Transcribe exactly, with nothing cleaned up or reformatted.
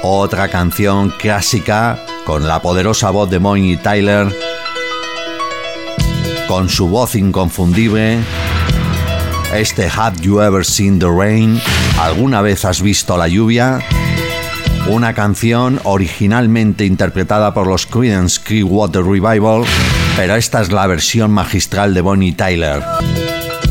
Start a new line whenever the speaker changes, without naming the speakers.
Otra canción clásica con la poderosa voz de Bonnie Tyler, con su voz inconfundible. Este Have You Ever Seen the Rain? ¿Alguna vez has visto la lluvia? Una canción originalmente interpretada por los Creedence Clearwater Revival, pero esta es la versión magistral de Bonnie Tyler.